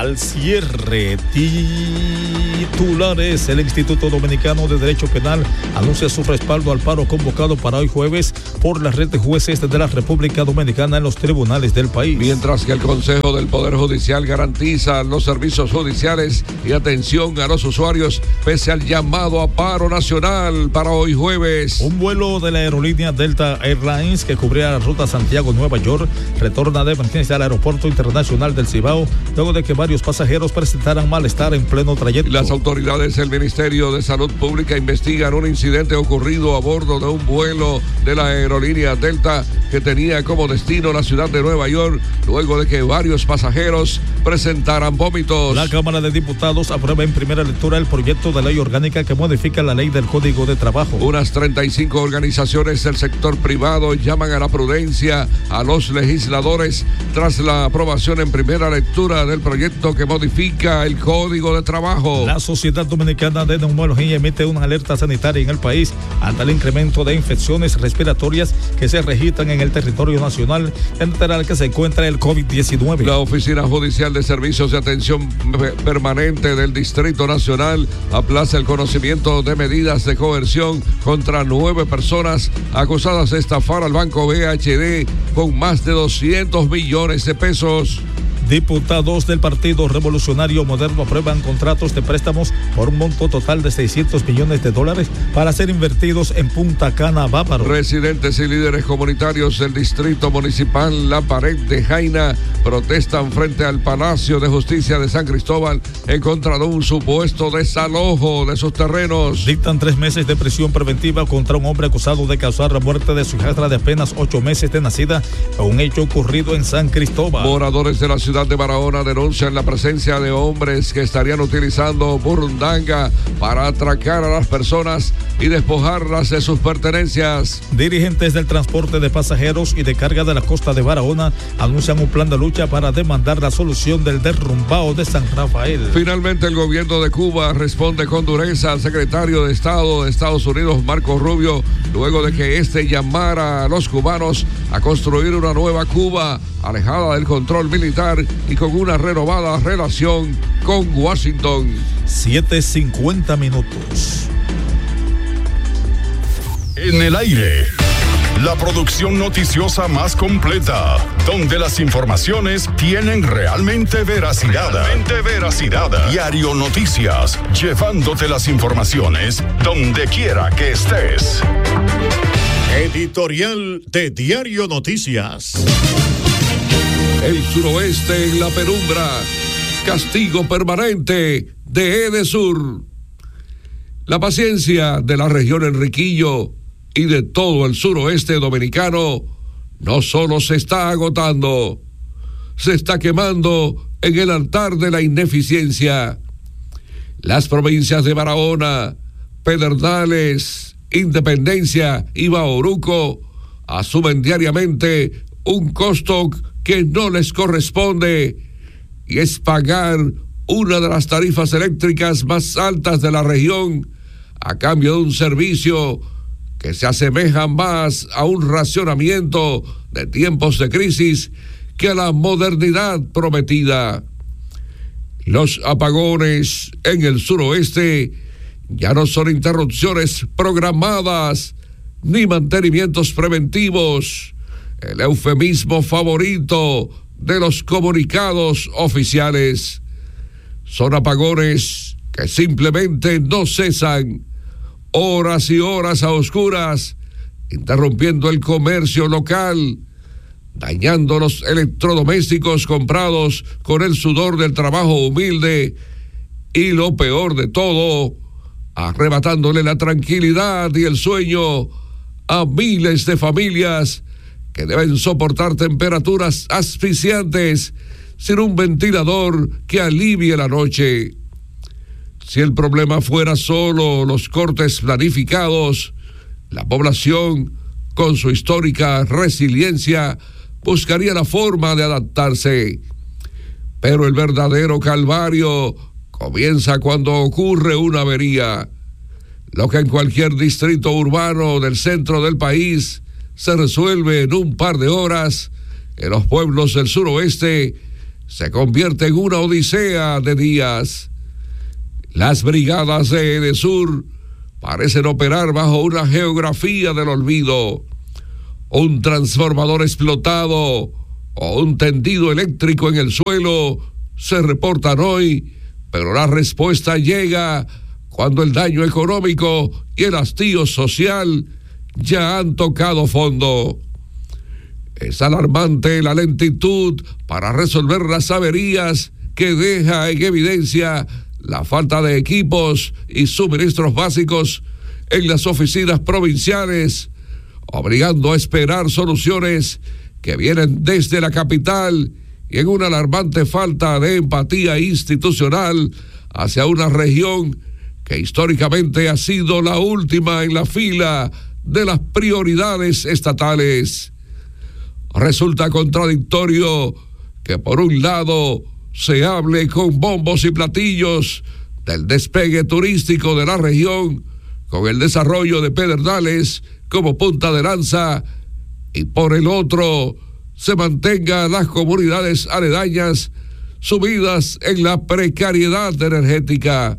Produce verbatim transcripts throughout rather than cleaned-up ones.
al cierre. Titulares: el Instituto Dominicano de Derecho Penal anuncia su respaldo al paro convocado para hoy jueves por la red de jueces de la República Dominicana en los tribunales del país. Mientras que el Consejo del Poder Judicial garantiza los servicios judiciales y atención a los usuarios pese al llamado a paro nacional para hoy jueves. Un vuelo de la aerolínea Delta Airlines que cubría la ruta Santiago-Nueva York retorna de emergencia al aeropuerto internacional del Cibao luego de que varios pasajeros presentaran malestar en pleno trayecto. Las autoridades del Ministerio de Salud Pública investigan un incidente ocurrido a bordo de un vuelo de la aerolínea Delta que tenía como destino la ciudad de Nueva York luego de que varios pasajeros presentaran vómitos. La Cámara de Diputados aprueba en primera lectura el proyecto de ley orgánica que modifica la ley del Código de Trabajo. Unas treinta y cinco organizaciones del sector privado llaman a la prudencia a los legisladores tras la aprobación en primera lectura del proyecto que modifica el Código de Trabajo. La Sociedad Dominicana de Neumología emite una alerta sanitaria en el país ante el incremento de infecciones respiratorias que se registran en el territorio nacional, entre el que se encuentra el COVID diecinueve. La Oficina Judicial de Servicios de Atención Permanente del Distrito Nacional aplaza el conocimiento de medidas de coerción contra nueve personas acusadas de estafar al Banco B H D con más de doscientos millones de pesos. Diputados del Partido Revolucionario Moderno aprueban contratos de préstamos por un monto total de seiscientos millones de dólares para ser invertidos en Punta Cana, Bávaro. Residentes y líderes comunitarios del Distrito Municipal La Pared de Jaina protestan frente al Palacio de Justicia de San Cristóbal en contra de un supuesto desalojo de sus terrenos. Dictan tres meses de prisión preventiva contra un hombre acusado de causar la muerte de su hijastra de apenas ocho meses de nacida en un hecho ocurrido en San Cristóbal. Moradores de la ciudad de Barahona denuncian la presencia de hombres que estarían utilizando burundanga para atracar a las personas y despojarlas de sus pertenencias. Dirigentes del transporte de pasajeros y de carga de la costa de Barahona anuncian un plan de lucha para demandar la solución del derrumbado de San Rafael. Finalmente, el gobierno de Cuba responde con dureza al secretario de Estado de Estados Unidos, Marco Rubio, luego de que este llamara a los cubanos a construir una nueva Cuba alejada del control militar y con una renovada relación con Washington. siete cincuenta minutos. En el aire, la producción noticiosa más completa, donde las informaciones tienen realmente veracidad. Realmente veracidad. Diario Noticias, llevándote las informaciones donde quiera que estés. Editorial de Diario Noticias. El suroeste en la penumbra. Castigo permanente de Edesur. La paciencia de la región Enriquillo y de todo el suroeste dominicano no solo se está agotando, se está quemando en el altar de la ineficiencia. Las provincias de Barahona, Pedernales, Independencia y Bauruco asumen diariamente un costo que no les corresponde, y es pagar una de las tarifas eléctricas más altas de la región a cambio de un servicio que se asemeja más a un racionamiento de tiempos de crisis que a la modernidad prometida. Los apagones en el suroeste ya no son interrupciones programadas ni mantenimientos preventivos, el eufemismo favorito de los comunicados oficiales. Son apagones que simplemente no cesan, horas y horas a oscuras, interrumpiendo el comercio local, dañando los electrodomésticos comprados con el sudor del trabajo humilde y, lo peor de todo, arrebatándole la tranquilidad y el sueño a miles de familias que deben soportar temperaturas asfixiantes sin un ventilador que alivie la noche. Si el problema fuera solo los cortes planificados, la población, con su histórica resiliencia, buscaría la forma de adaptarse. Pero el verdadero calvario comienza cuando ocurre una avería. Lo que en cualquier distrito urbano del centro del país se resuelve en un par de horas, en los pueblos del suroeste se convierte en una odisea de días. Las brigadas de EDESUR parecen operar bajo una geografía del olvido. Un transformador explotado o un tendido eléctrico en el suelo se reportan hoy, pero la respuesta llega cuando el daño económico y el hastío social ya han tocado fondo. Es alarmante la lentitud para resolver las averías que deja en evidencia la falta de equipos y suministros básicos en las oficinas provinciales, obligando a esperar soluciones que vienen desde la capital y en una alarmante falta de empatía institucional hacia una región que históricamente ha sido la última en la fila de las prioridades estatales. Resulta contradictorio que por un lado se hable con bombos y platillos del despegue turístico de la región, con el desarrollo de Pedernales como punta de lanza, y por el otro se mantengan las comunidades aledañas sumidas en la precariedad energética.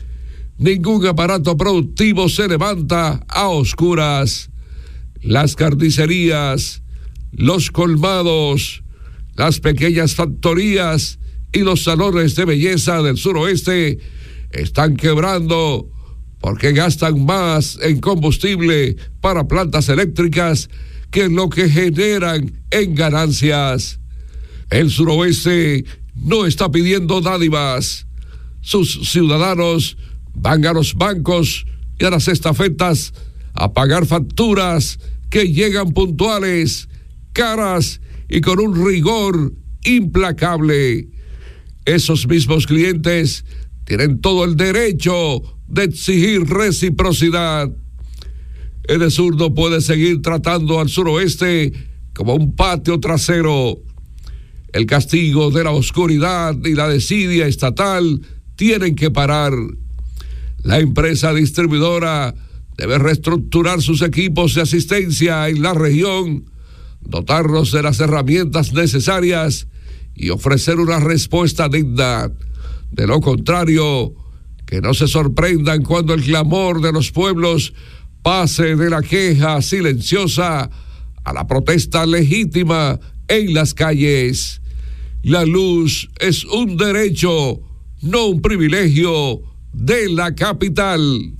Ningún aparato productivo se levanta a oscuras. Las carnicerías, los colmados, las pequeñas factorías y los salones de belleza del suroeste están quebrando porque gastan más en combustible para plantas eléctricas que lo que generan en ganancias. El suroeste no está pidiendo dádivas. Sus ciudadanos van a los bancos y a las estafetas a pagar facturas que llegan puntuales, caras y con un rigor implacable. Esos mismos clientes tienen todo el derecho de exigir reciprocidad. EDESUR no puede seguir tratando al suroeste como un patio trasero. El castigo de la oscuridad y la desidia estatal tienen que parar. La empresa distribuidora debe reestructurar sus equipos de asistencia en la región, dotarlos de las herramientas necesarias y ofrecer una respuesta digna. De lo contrario, que no se sorprendan cuando el clamor de los pueblos pase de la queja silenciosa a la protesta legítima en las calles. La luz es un derecho, no un privilegio de la capital.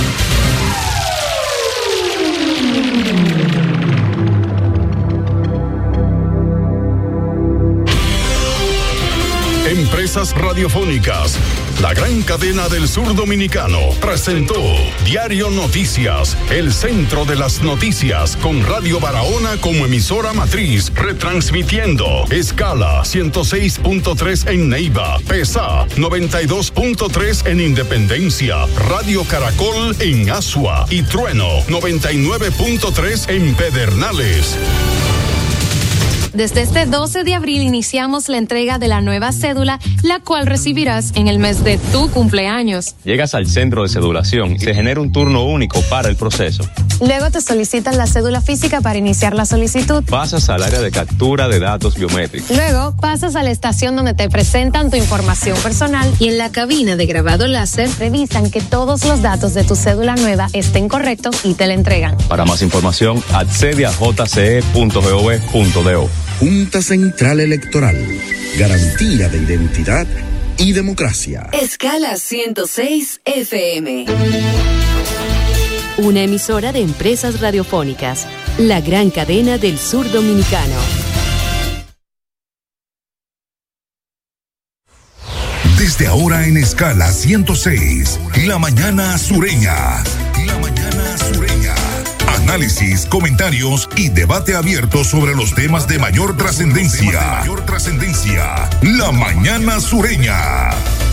Empresas Radiofónicas, la gran cadena del sur dominicano, presentó Diario Noticias, el centro de las noticias, con Radio Barahona como emisora matriz, retransmitiendo escala ciento seis punto tres en Neiva, PESA noventa y dos punto tres en Independencia, Radio Caracol en Asua y Trueno noventa y nueve punto tres en Pedernales. Desde este doce de abril iniciamos la entrega de la nueva cédula, la cual recibirás en el mes de tu cumpleaños. Llegas al centro de cedulación y se genera un turno único para el proceso. Luego te solicitan la cédula física para iniciar la solicitud. Pasas al área de captura de datos biométricos. Luego pasas a la estación donde te presentan tu información personal y en la cabina de grabado láser revisan que todos los datos de tu cédula nueva estén correctos y te la entregan. Para más información, accede a j c e punto gov punto do. Junta Central Electoral. Garantía de identidad y democracia. Escala ciento seis F M. Una emisora de Empresas Radiofónicas. La gran cadena del sur dominicano. Desde ahora en Escala ciento seis, La Mañana Sureña. La Mañana Sureña. Análisis, comentarios y debate abierto sobre los temas de mayor trascendencia. Mayor trascendencia. La Mañana Sureña.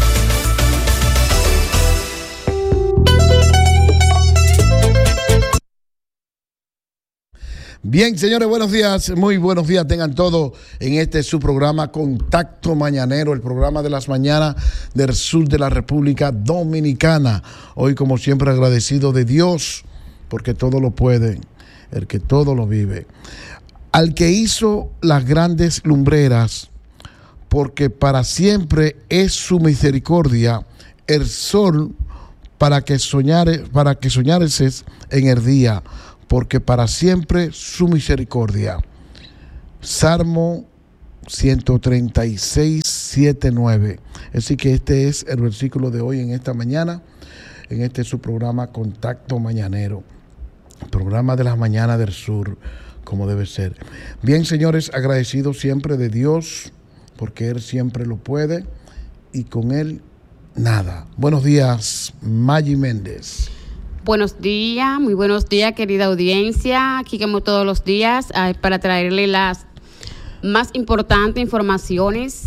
Bien, señores, buenos días, muy buenos días tengan todos en este su programa Contacto Mañanero, el programa de las mañanas del sur de la República Dominicana. Hoy, como siempre, agradecido de Dios, porque todo lo puede, el que todo lo vive. Al que hizo las grandes lumbreras, porque para siempre es su misericordia, el sol para que soñares, para que soñares en el día, porque para siempre su misericordia. Salmo ciento treinta y seis, siete, nueve. Así que este es el versículo de hoy en esta mañana, en este su programa Contacto Mañanero, programa de las mañanas del sur, como debe ser. Bien, señores, agradecidos siempre de Dios, porque Él siempre lo puede y con Él nada. Buenos días, Maggi Méndez. Buenos días, muy buenos días, querida audiencia. Aquí como todos los días, eh, para traerle las más importantes informaciones.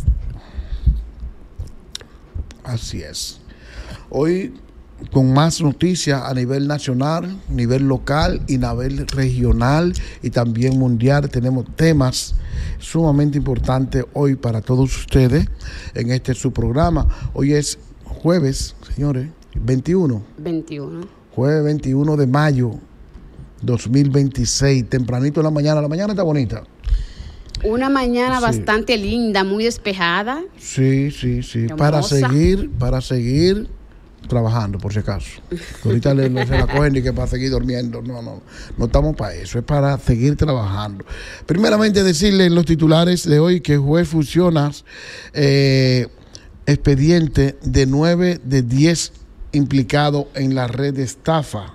Así es. Hoy con más noticias a nivel nacional, nivel local y nivel regional y también mundial. Tenemos temas sumamente importantes hoy para todos ustedes en este su programa. Hoy es jueves, señores, veintiuno. veintiuno. Jueves veintiuno de mayo dos mil veintiséis, tempranito en la mañana. La mañana está bonita. Una mañana sí. bastante linda, muy despejada. Sí, sí, sí. Hermosa. Para seguir, para seguir trabajando, por si acaso. Ahorita le, no se la cogen ni que para seguir durmiendo. No, no, no estamos para eso. Es para seguir trabajando. Primeramente decirle en los titulares de hoy que el juez funciona eh, expediente de nueve de diez implicados en la red de estafa.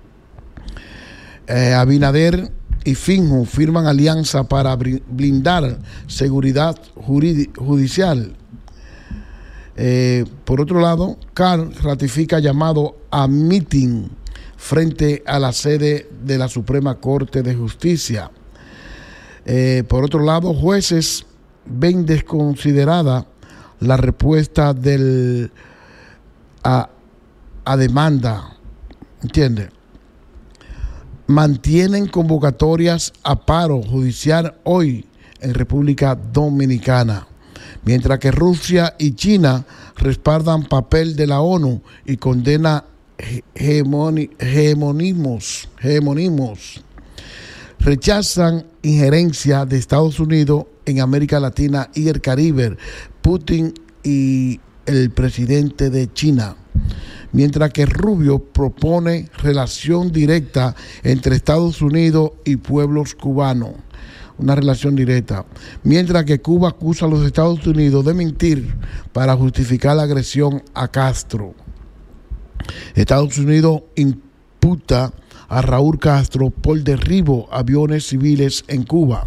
Eh, Abinader y Finju firman alianza para blindar seguridad jurid- judicial. Eh, por otro lado, C A R ratifica llamado a meeting frente a la sede de la Suprema Corte de Justicia. Eh, por otro lado, jueces ven desconsiderada la respuesta del a, a demanda, ¿entiende? Mantienen convocatorias a paro judicial hoy en República Dominicana, mientras que Rusia y China respaldan papel de la ONU y condena hegemoni, hegemonismos, hegemonismos. Rechazan injerencia de Estados Unidos en América Latina y el Caribe, Putin y el presidente de China. Mientras que Rubio propone relación directa entre Estados Unidos y pueblos cubanos, una relación directa. Mientras que Cuba acusa a los Estados Unidos de mentir para justificar la agresión a Castro. Estados Unidos imputa a Raúl Castro por derribo a aviones civiles en Cuba.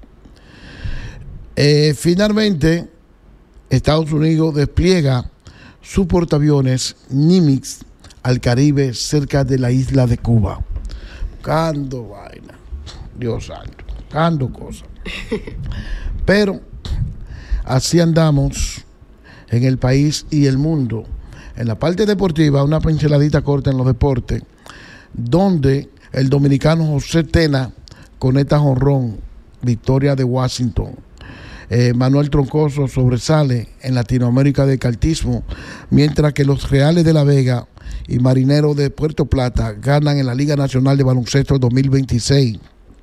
Eh, finalmente, Estados Unidos despliega su portaaviones Nimitz al Caribe cerca de la isla de Cuba. Buscando vaina, Dios santo, buscando cosas. Pero así andamos en el país y el mundo. En la parte deportiva, una pinceladita corta en los deportes, donde el dominicano José Tena conecta jonrón, victoria de Washington. Eh, Manuel Troncoso sobresale en Latinoamérica de kartismo, mientras que los Reales de La Vega y Marineros de Puerto Plata ganan en la Liga Nacional de Baloncesto dos mil veintiséis.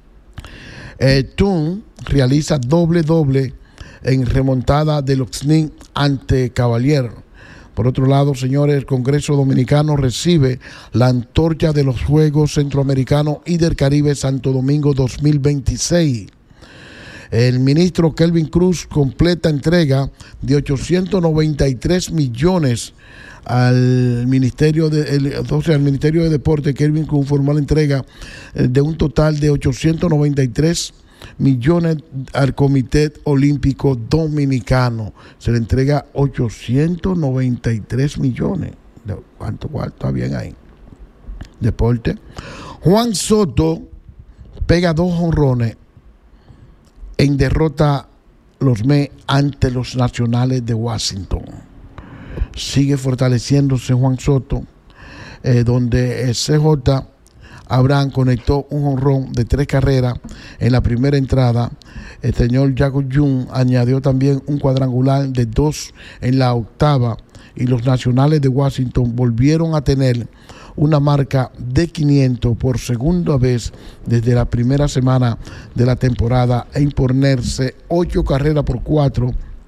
Eh, Tun realiza doble-doble en remontada de los Knicks ante Cavalier. Por otro lado, señores, el Congreso Dominicano recibe la antorcha de los Juegos Centroamericanos y del Caribe Santo Domingo dos mil veintiséis. El ministro Kelvin Cruz completa entrega de ochocientos noventa y tres millones al Ministerio de, el, o sea, al Ministerio de Deporte. Kelvin Cruz formó la entrega de un total de ochocientos noventa y tres millones al Comité Olímpico Dominicano. Se le entrega ochocientos noventa y tres millones. ¿Cuánto, cuánto está bien ahí? Deporte. Juan Soto pega dos jonrones en derrota los Mets ante los Nacionales de Washington. Sigue fortaleciéndose Juan Soto, eh, donde el C J Abraham conectó un jonrón de tres carreras en la primera entrada. El señor Jacob Jung añadió también un cuadrangular de dos en la octava, y los Nacionales de Washington volvieron a tener una marca de quinientos por segunda vez desde la primera semana de la temporada e imponerse ocho carreras por cuatro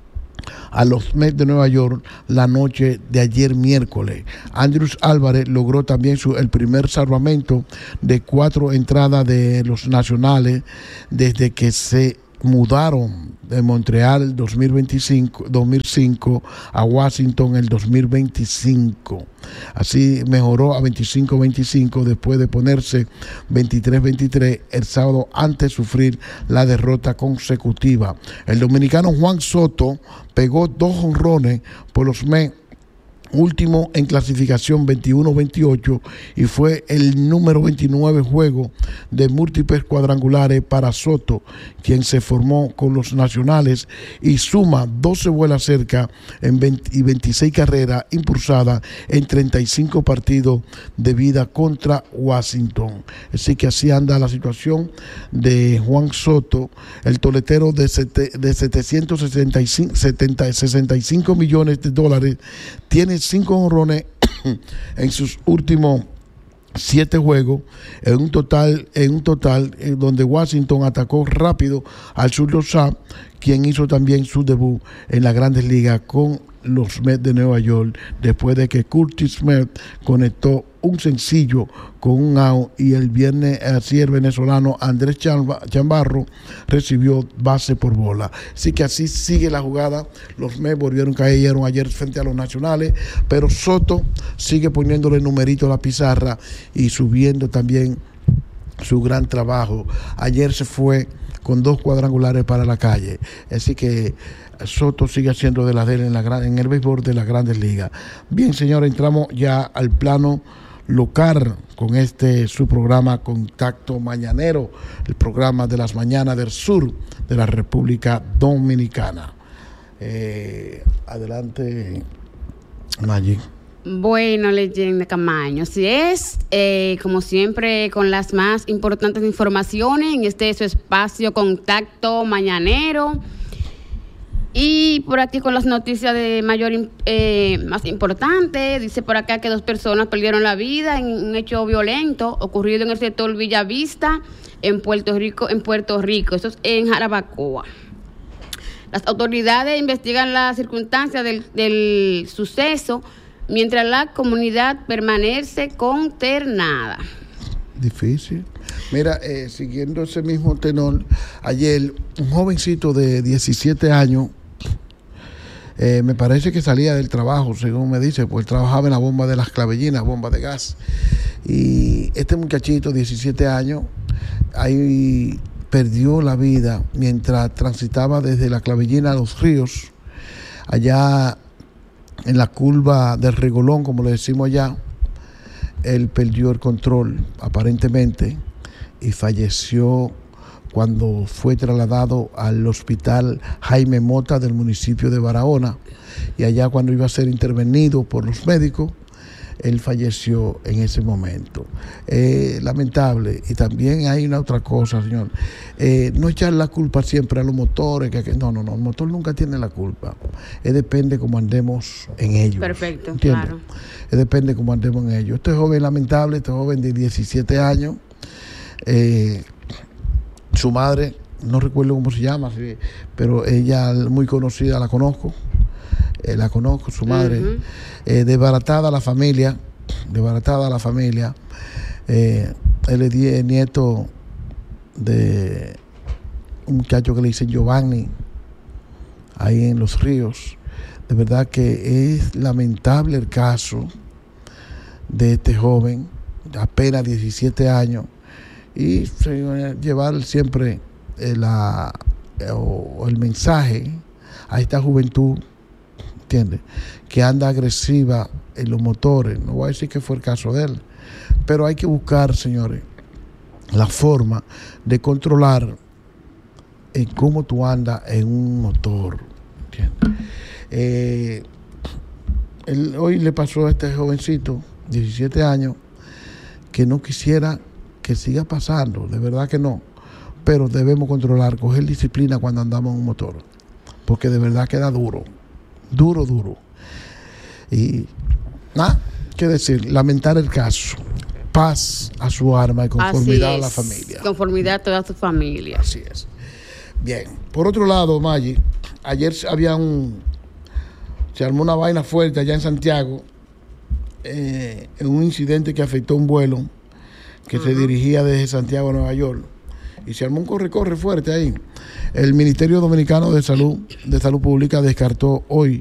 a los Mets de Nueva York la noche de ayer miércoles. Andrés Álvarez logró también su, el primer salvamento de cuatro entradas de los nacionales desde que se mudaron de Montreal dos mil veinticinco, dos mil cinco a Washington el dos mil veinticinco. Así mejoró a veinticinco veinticinco después de ponerse veintitrés veintitrés el sábado antes de sufrir la derrota consecutiva. El dominicano Juan Soto pegó dos jonrones por los Mets, último en clasificación veintiuno veintiocho, y fue el número veintinueve juego de múltiples cuadrangulares para Soto, quien se formó con los nacionales y suma doce vuelas cerca en veinte y veintiséis carreras impulsadas en treinta y cinco partidos de vida contra Washington. Así que así anda la situación de Juan Soto, el toletero de, sete, de setecientos sesenta y cinco, setenta, sesenta y cinco millones de dólares, tiene cinco jonrones en sus últimos siete juegos, en un total, en un total en donde Washington atacó rápido al zurdo Sapp, quien hizo también su debut en las Grandes Ligas con los Mets de Nueva York, después de que Curtis Smith conectó un sencillo con un out, y el viernes así el venezolano Andrés Chambarro recibió base por bola. Así que así sigue la jugada. Los Mets volvieron, cayeron ayer frente a los nacionales, pero Soto sigue poniéndole numerito a la pizarra y subiendo también su gran trabajo. Ayer se fue con dos cuadrangulares para la calle. Así que Soto sigue haciendo de la de él en, la, en el béisbol de las Grandes Ligas. Bien, señores, entramos ya al plano local con este su programa Contacto Mañanero, el programa de las mañanas del sur de la República Dominicana. Eh, adelante, Maggi. Bueno, Leyenda Camaño, así es, eh, como siempre, con las más importantes informaciones en este su espacio Contacto Mañanero. Y por aquí con las noticias de mayor eh, más importante, dice por acá que dos personas perdieron la vida en un hecho violento ocurrido en el sector Villavista, en Puerto Rico, en Puerto Rico, eso es en Jarabacoa. Las autoridades investigan las circunstancias del, del suceso, mientras la comunidad permanece consternada. Difícil. Mira, eh, siguiendo ese mismo tenor, ayer un jovencito de diecisiete años, eh, me parece que salía del trabajo, según me dice, pues trabajaba en la bomba de las Clavellinas, bomba de gas. Y este muchachito, diecisiete años, ahí perdió la vida mientras transitaba desde la Clavellina a Los Ríos, allá en la curva del Regolón, como le decimos allá. Él perdió el control, aparentemente, y falleció cuando fue trasladado al hospital Jaime Mota del municipio de Barahona, y allá cuando iba a ser intervenido por los médicos, él falleció en ese momento. Eh, lamentable. Y también hay una otra cosa, señor. Eh, no echar la culpa siempre a los motores. Que, que, no, no, no. El motor nunca tiene la culpa. Eh, depende cómo andemos en ellos. Perfecto, ¿entiendes? claro. Eh, depende cómo andemos en ellos. Este joven lamentable, este joven de diecisiete años, eh, su madre, no recuerdo cómo se llama, sí, pero ella muy conocida, la conozco. Eh, la conozco, su madre, uh-huh. eh, desbaratada la familia, desbaratada la familia. Eh, él es nieto de un muchacho que le dicen Giovanni, ahí en Los Ríos. De verdad que es lamentable el caso de este joven, de apenas diecisiete años, y eh, llevar siempre eh, la, eh, o, el mensaje a esta juventud, ¿entiendes?, que anda agresiva en los motores. No voy a decir que fue el caso de él, pero hay que buscar, señores, la forma de controlar en cómo tú andas en un motor, ¿entiendes? Eh, él, hoy le pasó a este jovencito, diecisiete años, que no quisiera que siga pasando, de verdad que no, pero debemos controlar, coger disciplina cuando andamos en un motor, porque de verdad queda duro. Duro, duro. Y nada, qué decir, lamentar el caso. Paz a su alma y conformidad a la familia. Conformidad a toda su familia. Así es. Bien. Por otro lado, Maggi, ayer había un, se armó una vaina fuerte allá en Santiago, eh, en un incidente que afectó un vuelo que uh-huh. se dirigía desde Santiago a Nueva York. Y se armó un corre-corre fuerte ahí. El Ministerio Dominicano de Salud, de Salud Pública descartó hoy